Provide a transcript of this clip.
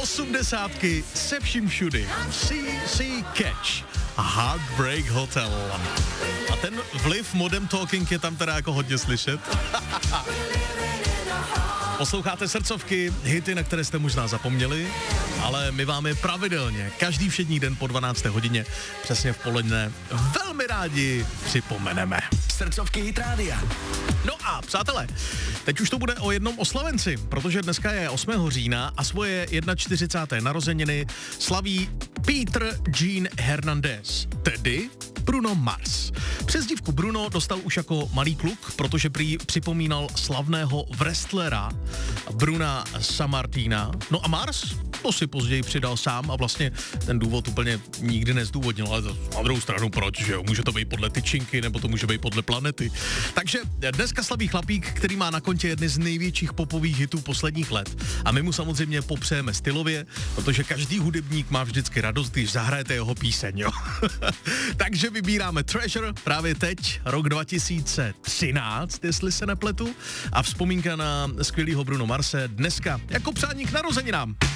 Osmdesátky se vším všudy. CC Catch a Heartbreak Hotel. A ten vliv Modern Talking je tam teda jako hodně slyšet. Posloucháte srdcovky, hity, na které jste možná zapomněli, ale my vám je pravidelně, každý všední den po 12. hodině, přesně v poledne, velmi rádi připomeneme. Srdcovky Hit Rádia. No a přátelé, teď už to bude o jednom oslavenci, protože dneska je 8. října a svoje 41. narozeniny slaví Peter Gene Hernandez, tedy Bruno Mars. Přezdívku Bruno dostal už jako malý kluk, protože prý připomínal slavného wrestlera Bruna Sammartina. No a Mars to si později přidal sám a vlastně ten důvod úplně nikdy nezdůvodnil, ale na druhou stranu proč, že jo? Může to být podle tyčinky, nebo to může být podle planety. Takže dneska slaví chlapík, který má na kontě jedny z největších popových hitů posledních let. A my mu samozřejmě popřejeme stylově, protože každý hudebník má vždycky radost, když zahrajete jeho píseň, jo? Takže vybíráme Treasure právě teď, rok 2013, jestli se nepletu, a vzpomínka na skvělýho Bruno Marse dneska jako přání k narozeninám.